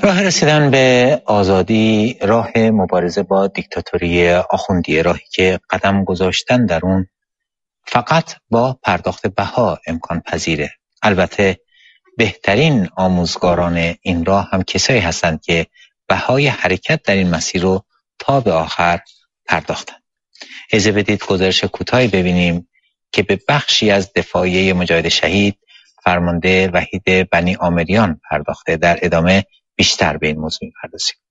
راه رسیدن به آزادی راه مبارزه با دیکتاتوری آخوندیه، راهی که قدم گذاشتن در اون فقط با پرداخت بها امکان پذیره. البته بهترین آموزگاران این راه هم کسایی هستند که بهای حرکت در این مسیر رو تا به آخر پرداختن. اجازه بدید گزارش کوتاهی ببینیم که به بخشی از دفاعیه مجاهد شهید فرمانده وحید بنی آمریان پرداخته. در ادامه بیشتر به این موضوع می‌پردازیم.